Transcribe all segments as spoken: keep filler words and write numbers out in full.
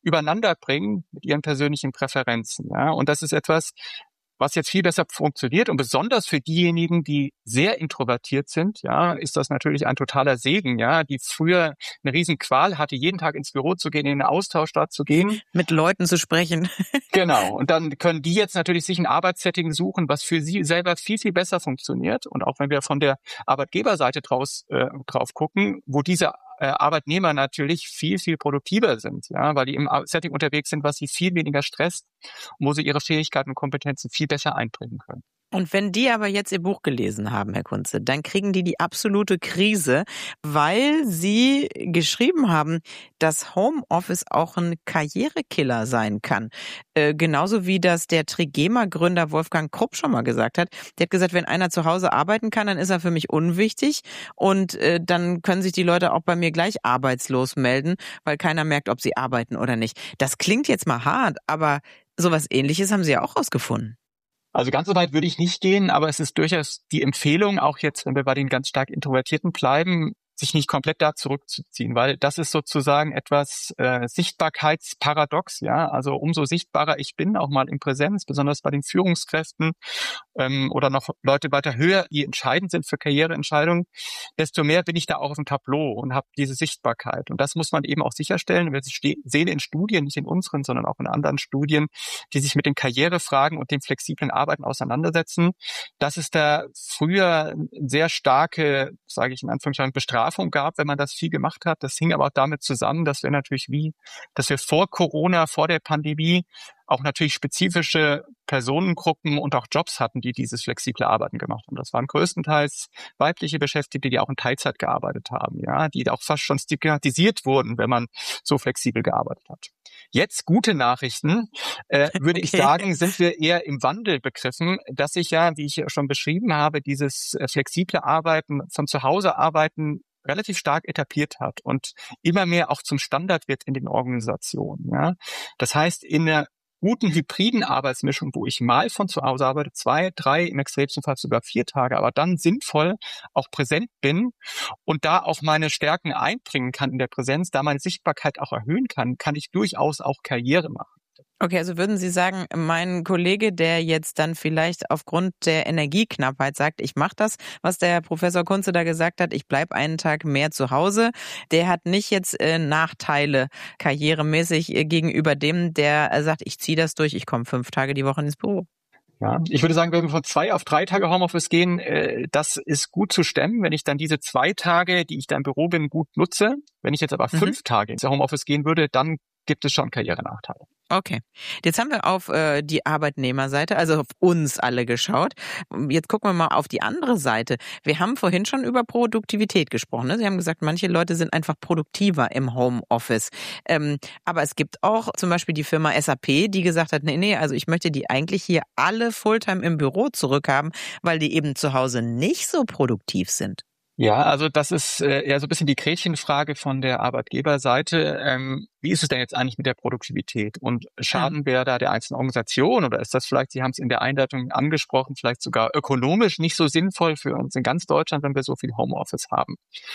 übereinander bringen mit ihren persönlichen Präferenzen. Ja? Und das ist etwas, was jetzt viel besser funktioniert. Und besonders für diejenigen, die sehr introvertiert sind, ja, ist das natürlich ein totaler Segen, ja, die früher eine riesen Qual hatte, jeden Tag ins Büro zu gehen, in den Austausch dort zu gehen. Mit Leuten zu sprechen. Genau. Und dann können die jetzt natürlich sich ein Arbeitssetting suchen, was für sie selber viel, viel besser funktioniert. Und auch wenn wir von der Arbeitgeberseite draus, äh, drauf gucken, wo diese äh, Arbeitnehmer natürlich viel, viel produktiver sind, ja, weil die im Setting unterwegs sind, was sie viel weniger stresst und wo sie ihre Fähigkeiten und Kompetenzen viel besser einbringen können. Und wenn die aber jetzt Ihr Buch gelesen haben, Herr Kunze, dann kriegen die die absolute Krise, weil Sie geschrieben haben, dass Homeoffice auch ein Karrierekiller sein kann. Äh, genauso wie das der Trigema-Gründer Wolfgang Krupp schon mal gesagt hat. Der hat gesagt, wenn einer zu Hause arbeiten kann, dann ist er für mich unwichtig und äh, dann können sich die Leute auch bei mir gleich arbeitslos melden, weil keiner merkt, ob sie arbeiten oder nicht. Das klingt jetzt mal hart, aber sowas Ähnliches haben Sie ja auch rausgefunden. Also ganz so weit würde ich nicht gehen, aber es ist durchaus die Empfehlung, auch jetzt, wenn wir bei den ganz stark Introvertierten bleiben, sich nicht komplett da zurückzuziehen, weil das ist sozusagen etwas äh, Sichtbarkeitsparadox, ja, also umso sichtbarer ich bin, auch mal in Präsenz, besonders bei den Führungskräften ähm, oder noch Leute weiter höher, die entscheidend sind für Karriereentscheidungen, desto mehr bin ich da auch auf dem Tableau und habe diese Sichtbarkeit. Und das muss man eben auch sicherstellen. Wir sehen in Studien, nicht in unseren, sondern auch in anderen Studien, die sich mit den Karrierefragen und dem flexiblen Arbeiten auseinandersetzen, dass es da früher sehr starke, sage ich in Anführungszeichen, Bestrafung gab, wenn man das viel gemacht hat. Das hing aber auch damit zusammen, dass wir natürlich wie, dass wir vor Corona, vor der Pandemie auch natürlich spezifische Personengruppen und auch Jobs hatten, die dieses flexible Arbeiten gemacht haben. Das waren größtenteils weibliche Beschäftigte, die auch in Teilzeit gearbeitet haben, ja, die auch fast schon stigmatisiert wurden, wenn man so flexibel gearbeitet hat. Jetzt gute Nachrichten, äh, würde okay. ich sagen, sind wir eher im Wandel begriffen, dass sich ja, wie ich schon beschrieben habe, dieses äh, flexible Arbeiten, von zu Hause arbeiten relativ stark etabliert hat und immer mehr auch zum Standard wird in den Organisationen. Ja. Das heißt, in einer guten hybriden Arbeitsmischung, wo ich mal von zu Hause arbeite, zwei, drei, im extremsten Fall sogar vier Tage, aber dann sinnvoll auch präsent bin und da auch meine Stärken einbringen kann in der Präsenz, da meine Sichtbarkeit auch erhöhen kann, kann ich durchaus auch Karriere machen. Okay, also würden Sie sagen, mein Kollege, der jetzt dann vielleicht aufgrund der Energieknappheit sagt, ich mache das, was der Professor Kunze da gesagt hat, ich bleibe einen Tag mehr zu Hause, der hat nicht jetzt äh, Nachteile karrieremäßig äh, gegenüber dem, der äh, sagt, ich ziehe das durch, ich komme fünf Tage die Woche ins Büro. Ja, ich würde sagen, wenn wir von zwei auf drei Tage Homeoffice gehen, äh, das ist gut zu stemmen, wenn ich dann diese zwei Tage, die ich da im Büro bin, gut nutze. Wenn ich jetzt aber mhm. fünf Tage ins Homeoffice gehen würde, dann gibt es schon Karrierenachteile. Okay, jetzt haben wir auf äh, die Arbeitnehmerseite, also auf uns alle geschaut. Jetzt gucken wir mal auf die andere Seite. Wir haben vorhin schon über Produktivität gesprochen. Ne? Sie haben gesagt, manche Leute sind einfach produktiver im Homeoffice. Ähm, aber es gibt auch zum Beispiel die Firma S A P, die gesagt hat, nee, nee, also ich möchte die eigentlich hier alle Fulltime im Büro zurückhaben, weil die eben zu Hause nicht so produktiv sind. Ja, also das ist äh, eher so ein bisschen die Gretchenfrage von der Arbeitgeberseite. Ähm, wie ist es denn jetzt eigentlich mit der Produktivität? Und schaden ja. wir da der einzelnen Organisation oder ist das vielleicht, Sie haben es in der Einleitung angesprochen, vielleicht sogar ökonomisch nicht so sinnvoll für uns in ganz Deutschland, wenn wir so viel Homeoffice haben?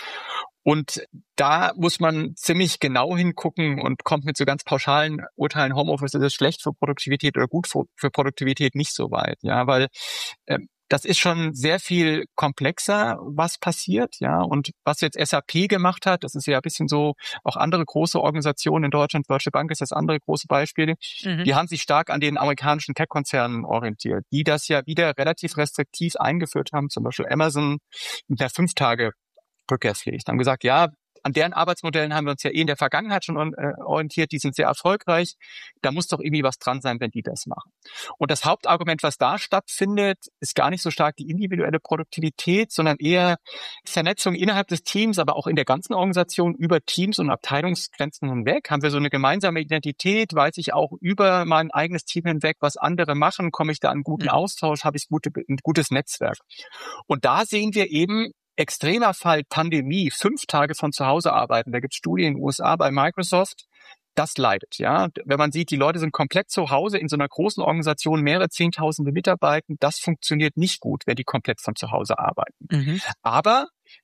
Und da muss man ziemlich genau hingucken und kommt mit so ganz pauschalen Urteilen, Homeoffice ist schlecht für Produktivität oder gut für, für Produktivität nicht so weit, ja, weil ähm, das ist schon sehr viel komplexer, was passiert, ja. Und was jetzt S A P gemacht hat, das ist ja ein bisschen so, auch andere große Organisationen in Deutschland, Deutsche Bank ist das andere große Beispiel, mhm. die haben sich stark an den amerikanischen Tech-Konzernen orientiert, die das ja wieder relativ restriktiv eingeführt haben, zum Beispiel Amazon mit der fünf Tage Rückkehrspflicht. Haben gesagt, ja, an deren Arbeitsmodellen haben wir uns ja eh in der Vergangenheit schon äh, orientiert, die sind sehr erfolgreich. Da muss doch irgendwie was dran sein, wenn die das machen. Und das Hauptargument, was da stattfindet, ist gar nicht so stark die individuelle Produktivität, sondern eher Vernetzung innerhalb des Teams, aber auch in der ganzen Organisation über Teams und Abteilungsgrenzen hinweg. Haben wir so eine gemeinsame Identität, weiß ich auch über mein eigenes Team hinweg, was andere machen, komme ich da an einen guten Austausch, habe ich gute, ein gutes Netzwerk. Und da sehen wir eben, extremer Fall Pandemie, fünf Tage von zu Hause arbeiten. Da gibt es Studien in den U S A bei Microsoft. Das leidet, ja. Wenn man sieht, die Leute sind komplett zu Hause in so einer großen Organisation, mehrere Zehntausende Mitarbeiter, das funktioniert nicht gut, wenn die komplett von zu Hause arbeiten. Mhm. Aber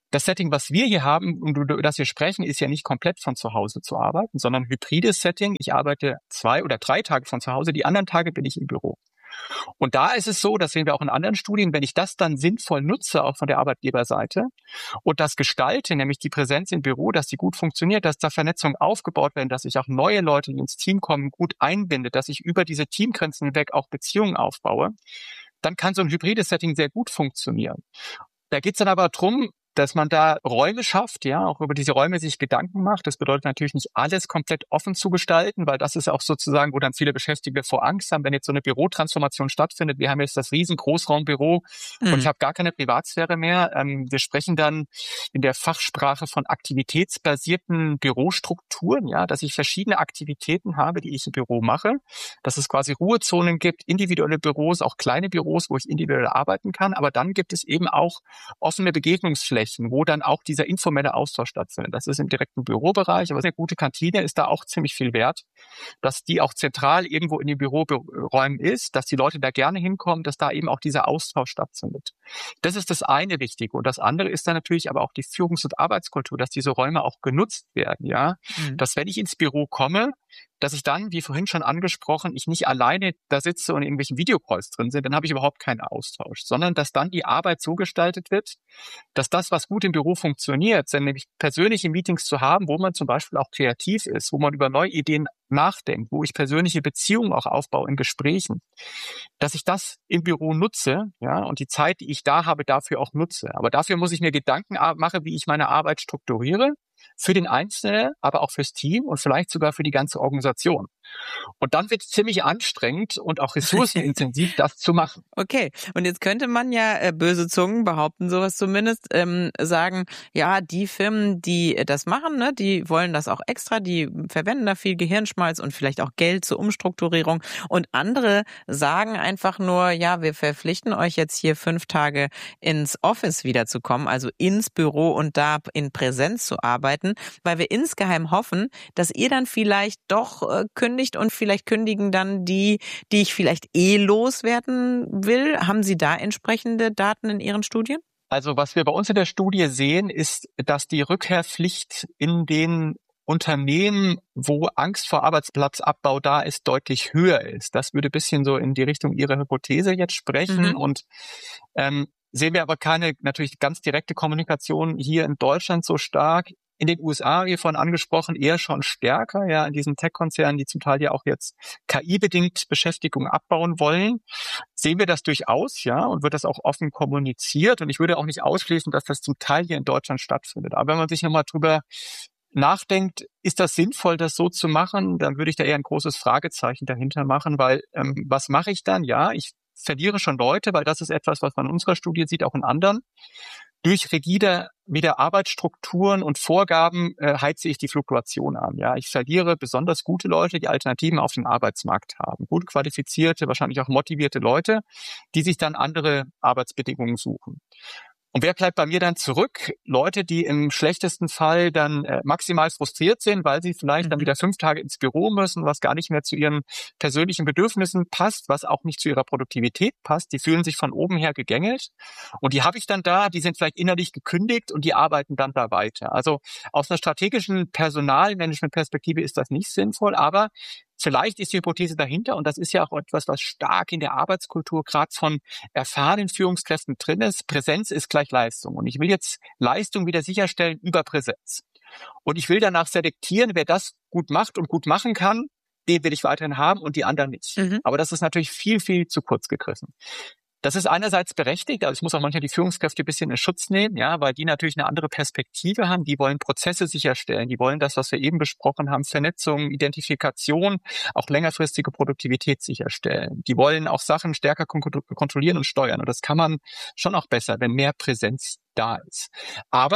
das Setting, was wir hier haben und über das wir sprechen, ist ja nicht komplett von zu Hause zu arbeiten, sondern ein hybrides Setting. Ich arbeite zwei oder drei Tage von zu Hause, die anderen Tage bin ich im Büro. Und da ist es so, das sehen wir auch in anderen Studien, wenn ich das dann sinnvoll nutze, auch von der Arbeitgeberseite, und das gestalte, nämlich die Präsenz im Büro, dass die gut funktioniert, dass da Vernetzungen aufgebaut werden, dass ich auch neue Leute, die ins Team kommen, gut einbinde, dass ich über diese Teamgrenzen hinweg auch Beziehungen aufbaue, dann kann so ein hybrides Setting sehr gut funktionieren. Da geht es dann aber drum, dass man da Räume schafft, ja, auch über diese Räume sich Gedanken macht. Das bedeutet natürlich nicht alles komplett offen zu gestalten, weil das ist auch sozusagen, wo dann viele Beschäftigte vor Angst haben, wenn jetzt so eine Bürotransformation stattfindet. Wir haben jetzt das riesen Großraumbüro mhm. und ich habe gar keine Privatsphäre mehr. Ähm, wir sprechen dann in der Fachsprache von aktivitätsbasierten Bürostrukturen, ja, dass ich verschiedene Aktivitäten habe, die ich im Büro mache, dass es quasi Ruhezonen gibt, individuelle Büros, auch kleine Büros, wo ich individuell arbeiten kann. Aber dann gibt es eben auch offene Begegnungsflächen, wo dann auch dieser informelle Austausch stattfindet. Das ist im direkten Bürobereich, aber eine gute Kantine ist da auch ziemlich viel wert, dass die auch zentral irgendwo in den Büroräumen ist, dass die Leute da gerne hinkommen, dass da eben auch dieser Austausch stattfindet. Das ist das eine Wichtige. Und das andere ist dann natürlich aber auch die Führungs- und Arbeitskultur, dass diese Räume auch genutzt werden, ja. Mhm. Dass wenn ich ins Büro komme, dass ich dann, wie vorhin schon angesprochen, ich nicht alleine da sitze und in irgendwelchen Videocalls drin sind, dann habe ich überhaupt keinen Austausch, sondern dass dann die Arbeit so gestaltet wird, dass das, was gut im Büro funktioniert, sind nämlich persönliche Meetings zu haben, wo man zum Beispiel auch kreativ ist, wo man über neue Ideen nachdenkt, wo ich persönliche Beziehungen auch aufbaue in Gesprächen, dass ich das im Büro nutze, ja, und die Zeit, die ich da habe, dafür auch nutze. Aber dafür muss ich mir Gedanken machen, wie ich meine Arbeit strukturiere, für den Einzelnen, aber auch fürs Team und vielleicht sogar für die ganze Organisation. Und dann wird es ziemlich anstrengend und auch ressourcenintensiv, das zu machen. Okay, und jetzt könnte man ja, äh, böse Zungen behaupten, sowas zumindest, ähm, sagen, ja, die Firmen, die das machen, ne, die wollen das auch extra, die verwenden da viel Gehirnschmalz und vielleicht auch Geld zur Umstrukturierung. Und andere sagen einfach nur, ja, wir verpflichten euch jetzt hier fünf Tage ins Office wiederzukommen, also ins Büro und da in Präsenz zu arbeiten, weil wir insgeheim hoffen, dass ihr dann vielleicht doch äh, kündigt und vielleicht kündigen dann die, die ich vielleicht eh loswerden will. Haben Sie da entsprechende Daten in Ihren Studien? Also was wir bei uns in der Studie sehen, ist, dass die Rückkehrpflicht in den Unternehmen, wo Angst vor Arbeitsplatzabbau da ist, deutlich höher ist. Das würde ein bisschen so in die Richtung Ihrer Hypothese jetzt sprechen. Mhm. Und ähm, sehen wir aber keine natürlich ganz direkte Kommunikation hier in Deutschland so stark. In den U S A, wie vorhin angesprochen, eher schon stärker, ja, in diesen Tech-Konzernen, die zum Teil ja auch jetzt K I-bedingt Beschäftigung abbauen wollen, sehen wir das durchaus, ja, und wird das auch offen kommuniziert. Und ich würde auch nicht ausschließen, dass das zum Teil hier in Deutschland stattfindet. Aber wenn man sich nochmal drüber nachdenkt, ist das sinnvoll, das so zu machen, dann würde ich da eher ein großes Fragezeichen dahinter machen, weil ähm, was mache ich dann? Ja, ich verliere schon Leute, weil das ist etwas, was man in unserer Studie sieht, auch in anderen. Durch rigide wieder Arbeitsstrukturen und Vorgaben äh, heize ich die Fluktuation an. Ja, ich verliere besonders gute Leute, die Alternativen auf dem Arbeitsmarkt haben. Gut qualifizierte, wahrscheinlich auch motivierte Leute, die sich dann andere Arbeitsbedingungen suchen. Und wer bleibt bei mir dann zurück? Leute, die im schlechtesten Fall dann äh, maximal frustriert sind, weil sie vielleicht mhm. dann wieder fünf Tage ins Büro müssen, was gar nicht mehr zu ihren persönlichen Bedürfnissen passt, was auch nicht zu ihrer Produktivität passt. Die fühlen sich von oben her gegängelt. Und die habe ich dann da, die sind vielleicht innerlich gekündigt und die arbeiten dann da weiter. Also aus einer strategischen Personalmanagement-Perspektive ist das nicht sinnvoll, aber vielleicht ist die Hypothese dahinter, und das ist ja auch etwas, was stark in der Arbeitskultur gerade von erfahrenen Führungskräften drin ist. Präsenz ist gleich Leistung. Und ich will jetzt Leistung wieder sicherstellen über Präsenz. Und ich will danach selektieren, wer das gut macht und gut machen kann, den will ich weiterhin haben und die anderen nicht. Mhm. Aber das ist natürlich viel, viel zu kurz gegriffen. Das ist einerseits berechtigt, also ich muss auch manchmal die Führungskräfte ein bisschen in Schutz nehmen, ja, weil die natürlich eine andere Perspektive haben. Die wollen Prozesse sicherstellen, die wollen das, was wir eben besprochen haben, Vernetzung, Identifikation, auch längerfristige Produktivität sicherstellen. Die wollen auch Sachen stärker kontrollieren und steuern. Und das kann man schon auch besser, wenn mehr Präsenz da ist. Aber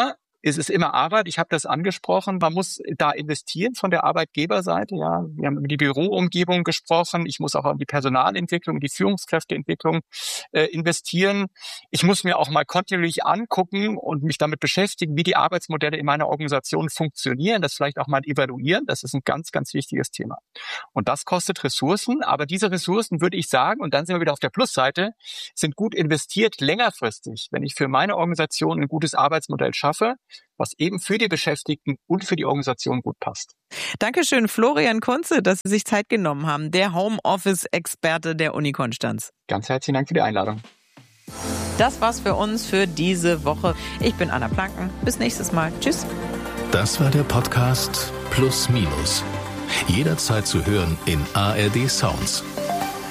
Es ist immer Arbeit. Ich habe das angesprochen. Man muss da investieren von der Arbeitgeberseite. Ja, wir haben über die Büroumgebung gesprochen. Ich muss auch an die Personalentwicklung, die Führungskräfteentwicklung äh, investieren. Ich muss mir auch mal kontinuierlich angucken und mich damit beschäftigen, wie die Arbeitsmodelle in meiner Organisation funktionieren. Das vielleicht auch mal evaluieren. Das ist ein ganz, ganz wichtiges Thema. Und das kostet Ressourcen. Aber diese Ressourcen, würde ich sagen, und dann sind wir wieder auf der Plusseite, sind gut investiert längerfristig, wenn ich für meine Organisation ein gutes Arbeitsmodell schaffe, was eben für die Beschäftigten und für die Organisation gut passt. Dankeschön, Florian Kunze, dass Sie sich Zeit genommen haben, der Homeoffice-Experte der Uni Konstanz. Ganz herzlichen Dank für die Einladung. Das war's für uns für diese Woche. Ich bin Anna Planken. Bis nächstes Mal. Tschüss. Das war der Podcast Plus Minus. Jederzeit zu hören in A R D Sounds.